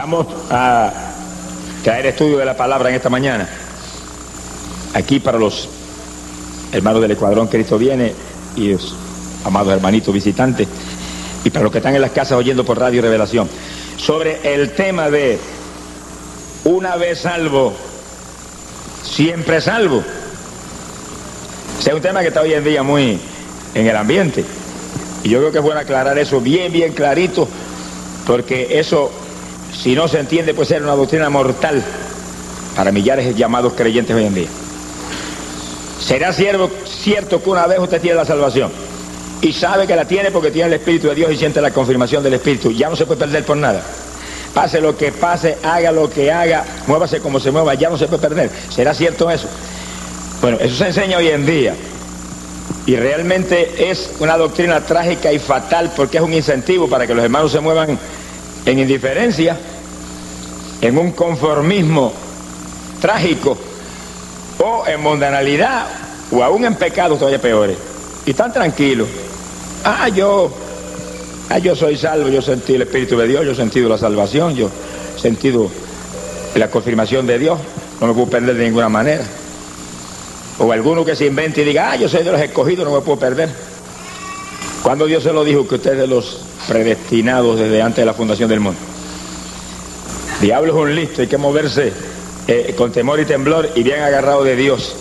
Vamos a traer estudio de la palabra en esta mañana. Aquí para los hermanos del Escuadrón Cristo Viene y los amados hermanitos visitantes, y para los que están en las casas oyendo por Radio Revelación, sobre el tema de una vez salvo, siempre salvo. Ese es un tema que está hoy en día muy en el ambiente, y yo creo que es bueno aclarar eso bien clarito, porque eso, si no se entiende, puede ser una doctrina mortal para millares de llamados creyentes hoy en día. ¿Será cierto que una vez usted tiene la salvación y sabe que la tiene porque tiene el Espíritu de Dios y siente la confirmación del Espíritu? Ya no se puede perder por nada. Pase lo que pase, haga lo que haga, muévase como se mueva, ya no se puede perder. ¿Será cierto eso? Bueno, eso se enseña hoy en día, y realmente es una doctrina trágica y fatal, porque es un incentivo para que los hermanos se muevan en indiferencia, en un conformismo trágico, o en mundanalidad, o aún en pecados todavía peores, y tan tranquilos. Yo soy salvo, yo sentí el Espíritu de Dios, yo he sentido la salvación, yo he sentido la confirmación de Dios, no me puedo perder de ninguna manera. O alguno que se invente y diga, yo soy de los escogidos, no me puedo perder. ¿Cuándo Dios se lo dijo que usted es de los predestinados desde antes de la fundación del mundo? Diablo es un listo, hay que moverse con temor y temblor y bien agarrado de Dios,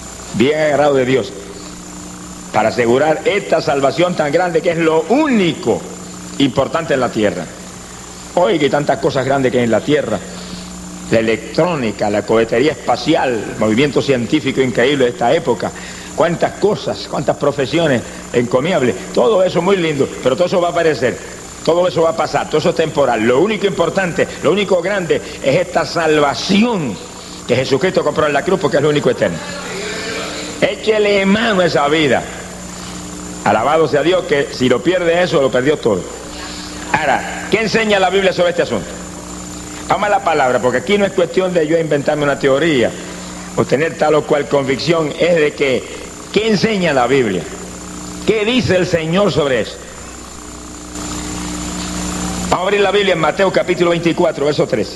para asegurar esta salvación tan grande que es lo único importante en la tierra. Hoy que hay tantas cosas grandes que hay en la tierra, la electrónica, la cohetería espacial, el movimiento científico increíble de esta época, cuántas cosas, cuántas profesiones encomiables, todo eso muy lindo, pero todo eso va a aparecer, todo eso va a pasar, todo eso es temporal. Lo único importante, lo único grande es esta salvación que Jesucristo compró en la cruz, porque es lo único eterno. Échele mano a esa vida. Alabado sea Dios, que si lo pierde eso, lo perdió todo. Ahora, ¿qué enseña la Biblia sobre este asunto? Vamos a la palabra, porque aquí no es cuestión de yo inventarme una teoría o tener tal o cual convicción, es de que, ¿qué enseña la Biblia? ¿Qué dice el Señor sobre eso? Vamos a abrir la Biblia en Mateo capítulo 24, verso 13.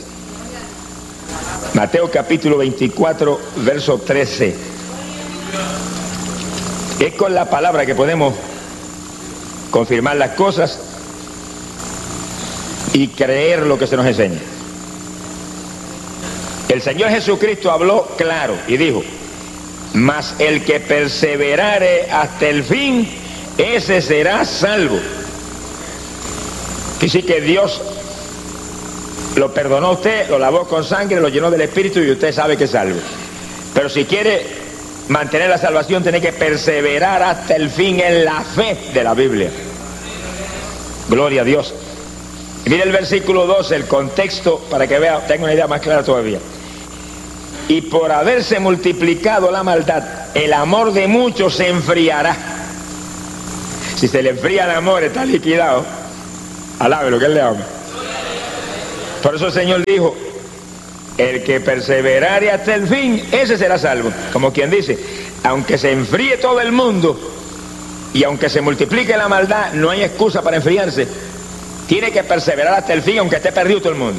Mateo capítulo 24, verso 13. Es con la palabra que podemos confirmar las cosas y creer lo que se nos enseña. El Señor Jesucristo habló claro y dijo, mas el que perseverare hasta el fin, ese será salvo. Quiere decir que Dios lo perdonó a usted, lo lavó con sangre, lo llenó del Espíritu y usted sabe que es salvo. Pero si quiere mantener la salvación, tiene que perseverar hasta el fin en la fe de la Biblia. Gloria a Dios. Mire el versículo 12, el contexto, para que vea, tenga una idea más clara todavía. Y por haberse multiplicado la maldad, el amor de muchos se enfriará. Si se le enfría el amor, está liquidado. Alabe lo que él le ama. Por eso el Señor dijo, el que perseverare hasta el fin, ese será salvo. Como quien dice, aunque se enfríe todo el mundo y aunque se multiplique la maldad, no hay excusa para enfriarse. Tiene que perseverar hasta el fin, aunque esté perdido todo el mundo.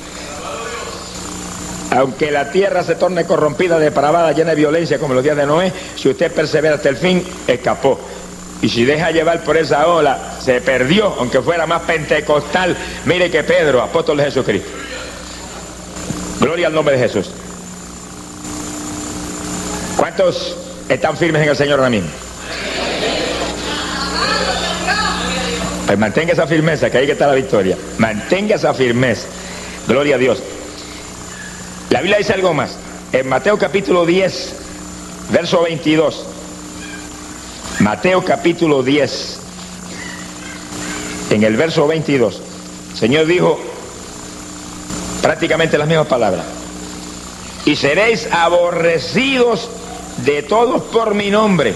Aunque la tierra se torne corrompida, depravada, llena de violencia como los días de Noé, si usted persevera hasta el fin, escapó. Y si deja llevar por esa ola, se perdió, aunque fuera más pentecostal. Mire que Pedro, apóstol de Jesucristo. Gloria al nombre de Jesús. ¿Cuántos están firmes en el Señor ahora mismo? Pues mantenga esa firmeza, que ahí que está la victoria. Mantenga esa firmeza. Gloria a Dios. La Biblia dice algo más. En Mateo capítulo 10, verso 22. Mateo capítulo 10, en el verso 22. El Señor dijo prácticamente las mismas palabras. Y seréis aborrecidos de todos por mi nombre,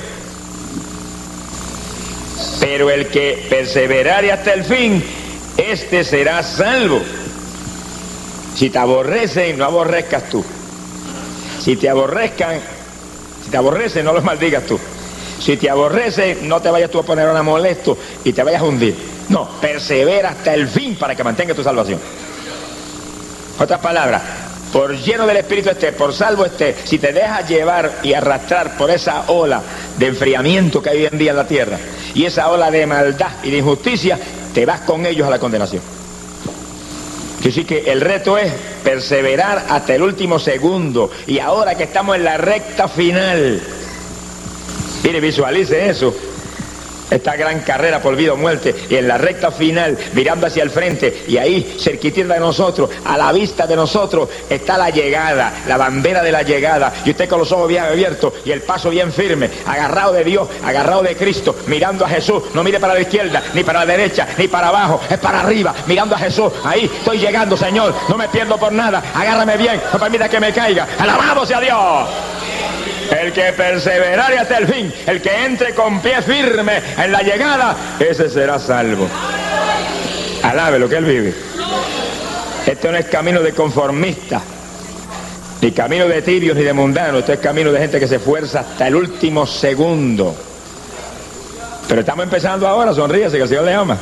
pero el que perseverare hasta el fin, este será salvo. Si te aborrecen, no aborrezcas tú. Si te aborrecen, no los maldigas tú. Si te aborrecen, no te vayas tú a poner ahora molesto y te vayas a hundir. No, persevera hasta el fin para que mantenga tu salvación. Otras palabras, por lleno del Espíritu estés, por salvo estés, si te dejas llevar y arrastrar por esa ola de enfriamiento que hay hoy en día en la tierra, y esa ola de maldad y de injusticia, te vas con ellos a la condenación. Así que el reto es perseverar hasta el último segundo, y ahora que estamos en la recta final, mire, visualice eso, esta gran carrera por vida o muerte, y en la recta final, mirando hacia el frente, y ahí, cerquitita de nosotros, a la vista de nosotros, está la llegada, la bandera de la llegada, y usted con los ojos bien abiertos, y el paso bien firme, agarrado de Dios, agarrado de Cristo, mirando a Jesús. No mire para la izquierda, ni para la derecha, ni para abajo, es para arriba, mirando a Jesús. Ahí estoy llegando, Señor, no me pierdo por nada, agárrame bien, no permita que me caiga. ¡Alabado sea Dios! El que perseverare hasta el fin, el que entre con pie firme en la llegada, ese será salvo. Alabe lo que él vive. Este no es camino de conformistas, ni camino de tibios ni de mundanos. Este es camino de gente que se esfuerza hasta el último segundo. Pero estamos empezando ahora, sonríase que el Señor le ama.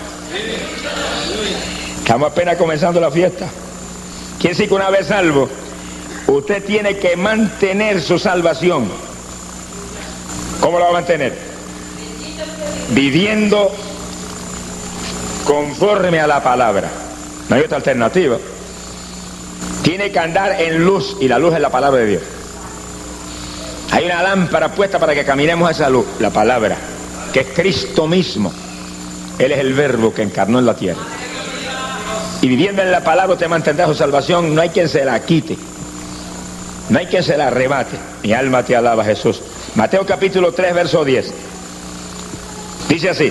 Estamos apenas comenzando la fiesta. Quiere decir que una vez salvo, usted tiene que mantener su salvación. ¿Cómo lo va a mantener? Viviendo conforme a la palabra. No hay otra alternativa. Tiene que andar en luz, y la luz es la palabra de Dios. Hay una lámpara puesta para que caminemos a esa luz, la palabra, que es Cristo mismo. Él es el verbo que encarnó en la tierra. Y viviendo en la palabra usted mantendrá su salvación. No hay quien se la quite, no hay quien se la arrebate. Mi alma te alaba, Jesús. Mateo capítulo 3, verso 10. Dice así.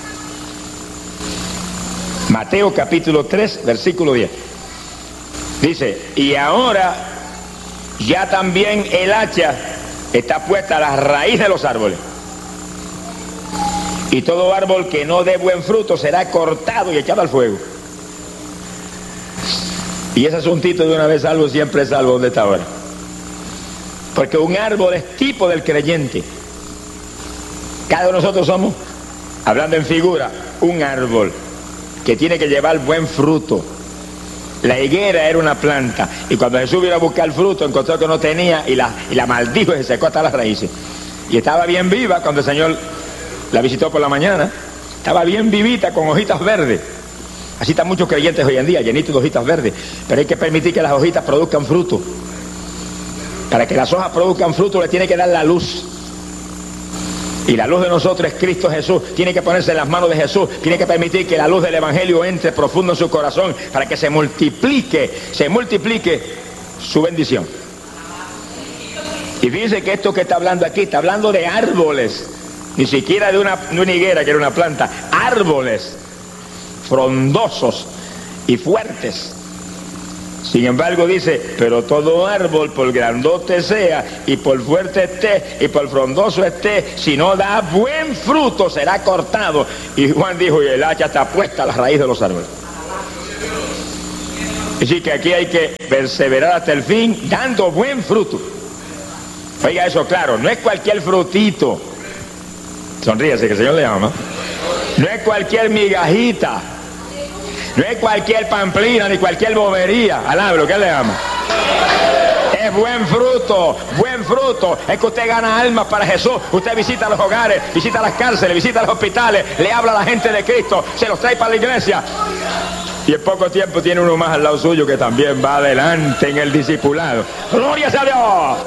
Mateo capítulo 3, versículo 10. Dice, y ahora ya también el hacha está puesta a la raíz de los árboles. Y todo árbol que no dé buen fruto será cortado y echado al fuego. Y ese asuntito de una vez salvo, siempre es salvo. ¿Dónde está ahora? Porque un árbol es tipo del creyente. Cada uno de nosotros somos, hablando en figura, un árbol que tiene que llevar buen fruto. La higuera era una planta, y cuando Jesús vino a buscar el fruto, encontró que no tenía, y la maldijo y se secó hasta las raíces. Y estaba bien viva cuando el Señor la visitó por la mañana. Estaba bien vivita, con hojitas verdes. Así están muchos creyentes hoy en día, llenitos de hojitas verdes. Pero hay que permitir que las hojitas produzcan fruto. Para que las hojas produzcan fruto le tiene que dar la luz. Y la luz de nosotros es Cristo Jesús. Tiene que ponerse en las manos de Jesús. Tiene que permitir que la luz del Evangelio entre profundo en su corazón, para que se multiplique su bendición. Y fíjense que esto que está hablando aquí, está hablando de árboles. Ni siquiera de una higuera, que era una planta. Árboles frondosos y fuertes. Sin embargo dice, pero todo árbol, por grandote sea, y por fuerte esté, y por frondoso esté, si no da buen fruto, será cortado. Y Juan dijo, y el hacha está puesta a la raíz de los árboles. Así que aquí hay que perseverar hasta el fin, dando buen fruto. Oiga eso claro, no es cualquier frutito. Sonríese que el Señor le ama. No es cualquier migajita. No es cualquier pamplina ni cualquier bobería. Alabe lo que él le ama. Es buen fruto, buen fruto. Es que usted gana almas para Jesús. Usted visita los hogares, visita las cárceles, visita los hospitales, le habla a la gente de Cristo, se los trae para la iglesia. Y en poco tiempo tiene uno más al lado suyo que también va adelante en el discipulado. ¡Gloria a Dios!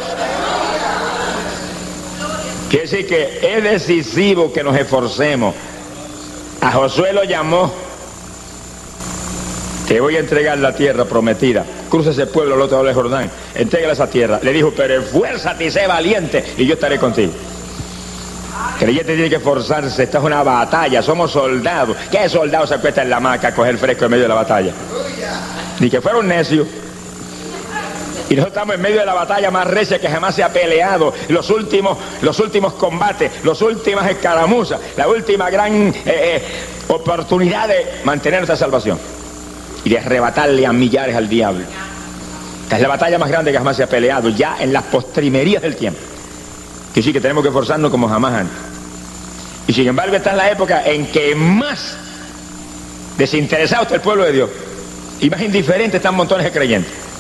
Quiere decir que es decisivo que nos esforcemos. A Josué lo llamó. Te voy a entregar la tierra prometida. Cruza ese pueblo al otro lado del Jordán. Entrégale esa tierra. Le dijo, pero esfuérzate y sé valiente y yo estaré contigo. Creyente tiene que esforzarse. Esta es una batalla. Somos soldados. ¿Qué soldado se acuesta en la hamaca a coger fresco en medio de la batalla? Ni que fuera un necio. Y nosotros estamos en medio de la batalla más recia que jamás se ha peleado. Los últimos combates, las últimas escaramuzas, la última gran oportunidad de mantener nuestra salvación y de arrebatarle a millares al diablo. Esta es la batalla más grande que jamás se ha peleado, ya en las postrimerías del tiempo. Que sí que tenemos que esforzarnos como jamás antes. Y sin embargo esta es la época en que más desinteresado está el pueblo de Dios y más indiferente están montones de creyentes.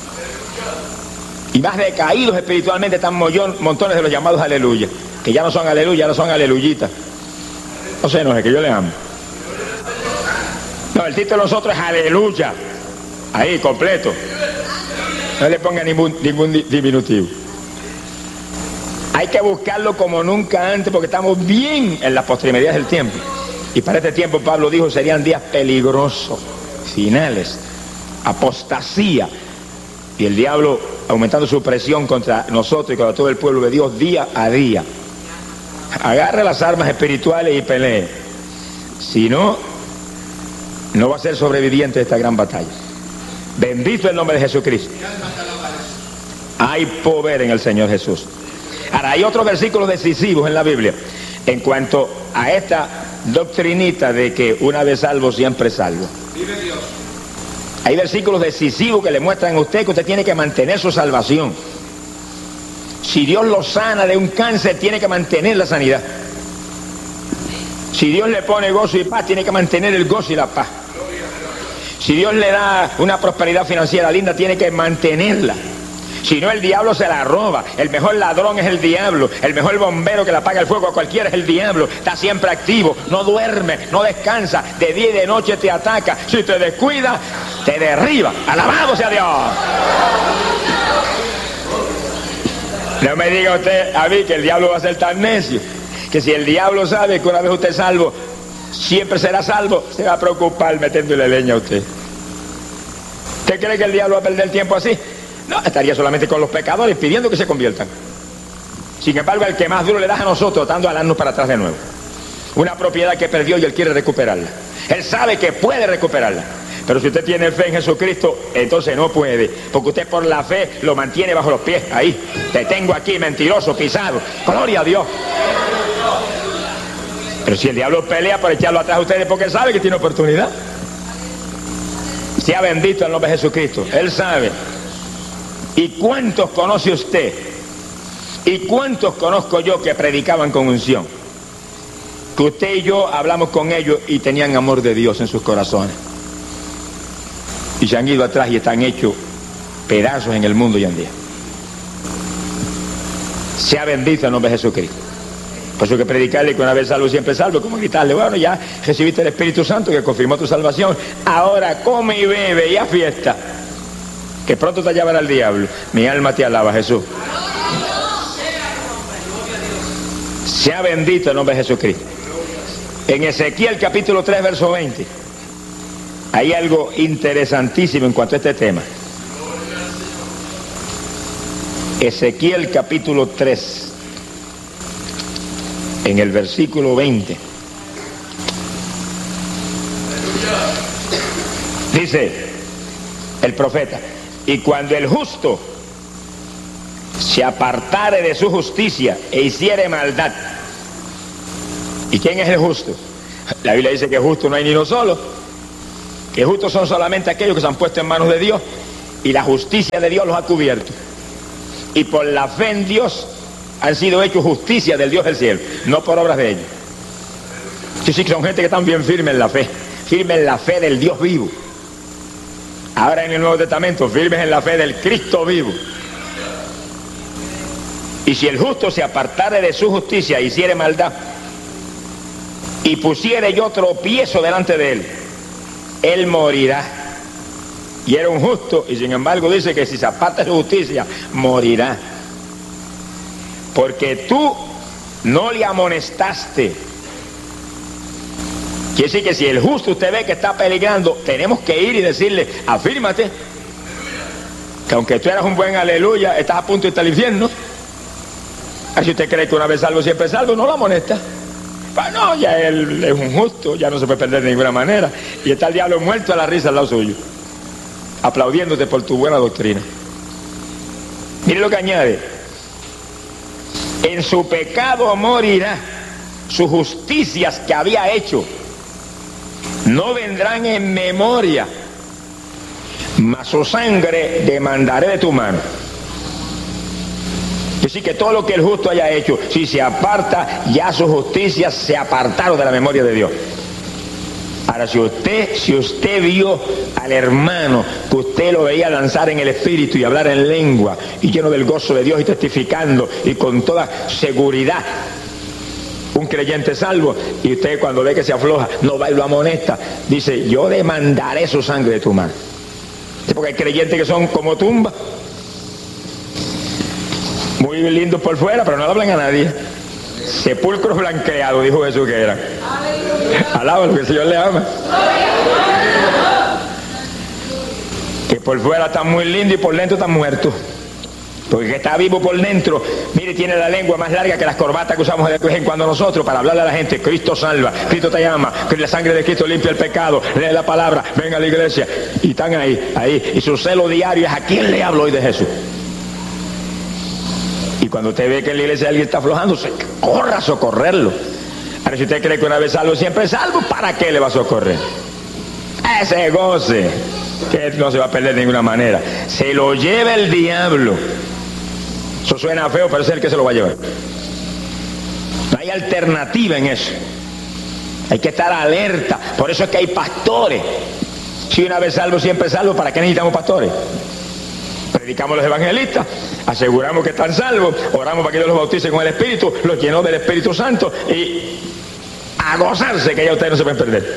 Y más decaídos espiritualmente están montones de los llamados aleluya, que ya no son aleluya, ahora son aleluyitas. No sé, no sé, que yo le amo. No, el título de nosotros es aleluya. Ahí, completo. No le ponga ningún diminutivo. Hay que buscarlo como nunca antes, porque estamos bien en las postrimerías del tiempo. Y para este tiempo, Pablo dijo, serían días peligrosos, finales, apostasía. Y el diablo aumentando su presión contra nosotros y contra todo el pueblo de Dios día a día. Agarre las armas espirituales y pelee. Si no, no va a ser sobreviviente de esta gran batalla. Bendito el nombre de Jesucristo. Hay poder en el Señor Jesús. Ahora, hay otros versículos decisivos en la Biblia en cuanto a esta doctrinita de que una vez salvo, siempre salvo. Vive Dios. Hay versículos decisivos que le muestran a usted que usted tiene que mantener su salvación. Si Dios lo sana de un cáncer, tiene que mantener la sanidad. Si Dios le pone gozo y paz, tiene que mantener el gozo y la paz. Si Dios le da una prosperidad financiera linda, tiene que mantenerla. Si no, el diablo se la roba. El mejor ladrón es el diablo. El mejor bombero que le apaga el fuego a cualquiera es el diablo. Está siempre activo, no duerme, no descansa. De día y de noche te ataca. Si te descuida, te derriba. Alabado sea Dios. No me diga usted a mí que el diablo va a ser tan necio, que si el diablo sabe que una vez usted es salvo, siempre será salvo, se va a preocupar metiéndole leña a usted. ¿Usted cree que el diablo va a perder el tiempo así? No, estaría solamente con los pecadores pidiendo que se conviertan. Sin embargo, el que más duro le da a nosotros, tratando de alarnos para atrás de nuevo. Una propiedad que perdió y él quiere recuperarla. Él sabe que puede recuperarla. Pero si usted tiene fe en Jesucristo, entonces no puede. Porque usted por la fe lo mantiene bajo los pies. Ahí, te tengo aquí, mentiroso, pisado. Gloria a Dios. Pero si el diablo pelea por echarlo atrás a ustedes, porque sabe que tiene oportunidad. Sea bendito el nombre de Jesucristo. Él sabe. ¿Y cuántos conoce usted? ¿Y cuántos conozco yo que predicaban con unción? Que usted y yo hablamos con ellos y tenían amor de Dios en sus corazones. Y se han ido atrás y están hechos pedazos en el mundo hoy en día. Sea bendito el nombre de Jesucristo. Por eso que predicarle que una vez salvo siempre salvo, como gritarle, bueno, ya recibiste el Espíritu Santo que confirmó tu salvación, ahora come y bebe y haz fiesta, que pronto te llevará el diablo. Mi alma te alaba, Jesús. Sea bendito el nombre de Jesucristo. En Ezequiel capítulo 3 verso 20 hay algo interesantísimo en cuanto a este tema. Ezequiel capítulo 3 en el versículo 20 dice el profeta: y cuando el justo se apartare de su justicia e hiciere maldad. ¿Y quién es el justo? La Biblia dice que justo no hay ni uno solo, que justos son solamente aquellos que se han puesto en manos de Dios y la justicia de Dios los ha cubierto, y por la fe en Dios han sido hechos justicia del Dios del cielo, no por obras de ellos. Sí, son gente que están bien firmes en la fe del Dios vivo. Ahora en el Nuevo Testamento, firmes en la fe del Cristo vivo. Y si el justo se apartare de su justicia e hiciere maldad, y pusiere yo tropiezo delante de él, él morirá. Y era un justo, y sin embargo dice que si se aparta de su justicia, morirá. Porque tú no le amonestaste. Quiere decir que si el justo usted ve que está peligrando, tenemos que ir y decirle, afírmate, que aunque tú eras un buen aleluya, estás a punto de estar al infierno. Si usted cree que una vez salvo siempre salvo, no lo amonesta. Pues no, ya él es un justo, ya no se puede perder de ninguna manera. Y está el diablo muerto a la risa al lado suyo, aplaudiéndote por tu buena doctrina. Mire lo que añade: en su pecado morirá, sus justicias que había hecho no vendrán en memoria, mas su sangre demandaré de tu mano. Es decir, que todo lo que el justo haya hecho, si se aparta, ya sus justicias se apartaron de la memoria de Dios. Ahora, si usted vio al hermano, que usted lo veía danzar en el Espíritu y hablar en lengua, y lleno del gozo de Dios y testificando, y con toda seguridad, un creyente salvo, y usted cuando ve que se afloja, no va y lo amonesta, dice, yo demandaré su sangre de tu mano. Porque hay creyentes que son como tumba, muy lindos por fuera, pero no hablan a nadie. Sepulcros blanqueados, dijo Jesús que eran. Alábalo, que el Señor le ama. Que por fuera están muy lindos y por dentro están muertos. Porque el que está vivo por dentro, mire, tiene la lengua más larga que las corbatas que usamos de vez en cuando nosotros para hablarle a la gente. Cristo salva, Cristo te llama, que la sangre de Cristo limpia el pecado, lee la palabra, venga a la iglesia. Y están ahí. Y su celo diario es: ¿a quién le hablo hoy de Jesús? Y cuando usted ve que en la iglesia alguien está aflojando, corra a socorrerlo. Ahora, si usted cree que una vez salvo siempre es salvo, ¿para qué le va a socorrer? Ese goce, que no se va a perder de ninguna manera. Se lo lleva el diablo. Eso suena feo, pero es el que se lo va a llevar. No hay alternativa en eso. Hay que estar alerta. Por eso es que hay pastores. Si una vez salvo siempre salvo, ¿para qué necesitamos pastores? Predicamos los evangelistas, aseguramos que están salvos, oramos para que Dios los bautice con el Espíritu, los llenó del Espíritu Santo, y a gozarse, que ya ustedes no se pueden perder.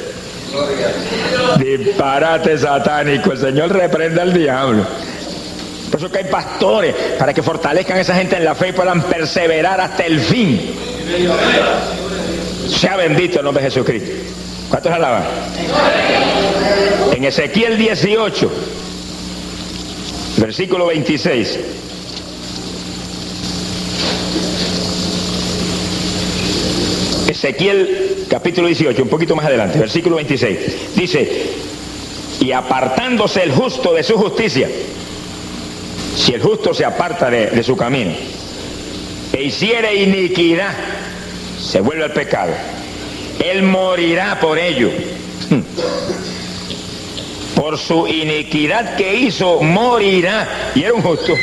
Disparate satánico, el Señor reprenda al diablo. Por eso que hay pastores, para que fortalezcan a esa gente en la fe y puedan perseverar hasta el fin. Sea bendito el nombre de Jesucristo. ¿Cuántos alaban? En Ezequiel 18, versículo 26. Ezequiel capítulo 18, un poquito más adelante, versículo 26. Dice: y apartándose el justo de su justicia, si el justo se aparta de su camino, e hiciere iniquidad, se vuelve al pecado, él morirá por ello. Por su iniquidad que hizo, morirá. Y era un justo.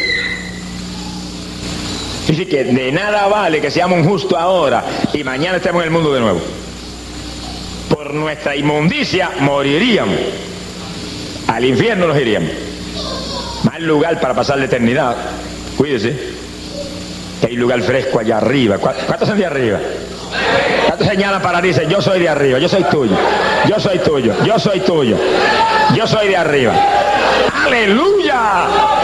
Así que de nada vale que seamos un justo ahora y mañana estemos en el mundo de nuevo. Por nuestra inmundicia moriríamos. Al infierno nos iríamos. Mal lugar para pasar la eternidad. Cuídese, que hay lugar fresco allá arriba. ¿Cuántos son de arriba? ¿Cuántos señalan para dicen: yo soy de arriba, yo soy tuyo, yo soy tuyo, yo soy tuyo, yo soy de arriba? ¡Aleluya!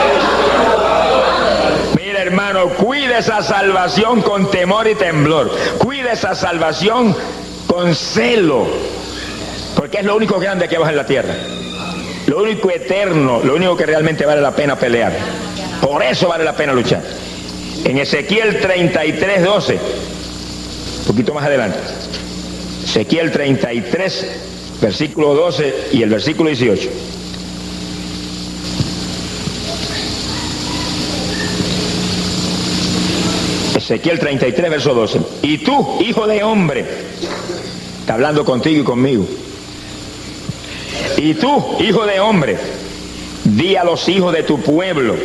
Mira, hermano, cuide esa salvación con temor y temblor. Cuide esa salvación con celo, porque es lo único grande que baja en la tierra, lo único eterno, lo único que realmente vale la pena pelear. Por eso vale la pena luchar. En Ezequiel 33, 12, un poquito más adelante, Ezequiel 33, versículo 12 y el versículo 18. Ezequiel 33, verso 12. Y tú, hijo de hombre, está hablando contigo y conmigo. Y tú, hijo de hombre, di a los hijos de tu pueblo